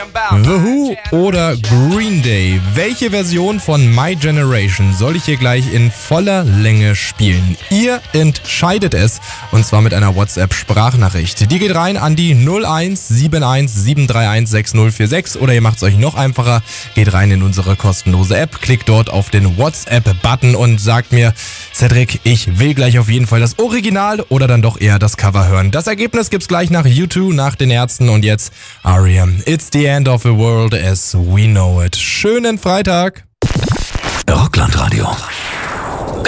The Who oder Green Day? Welche Version von My Generation soll ich hier gleich in voller Länge spielen? Ihr entscheidet es, und zwar mit einer WhatsApp-Sprachnachricht. Die geht rein an die 01717316046 oder ihr macht es euch noch einfacher, geht rein in unsere kostenlose App, klickt dort auf den WhatsApp-Button und sagt mir, Cedric, ich will gleich auf jeden Fall das Original oder dann doch eher das Cover hören. Das Ergebnis gibt's gleich nach U2, nach den Ärzten und jetzt R.E.M. It's the end of the world as we know it. Schönen Freitag. Rockland Radio.